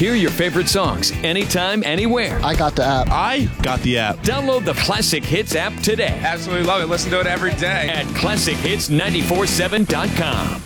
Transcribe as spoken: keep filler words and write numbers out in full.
Hear your favorite songs anytime, anywhere. I got the app. I got the app. Download the Classic Hits app today Absolutely love it. Listen to it every day. at classic hits nine four seven dot com.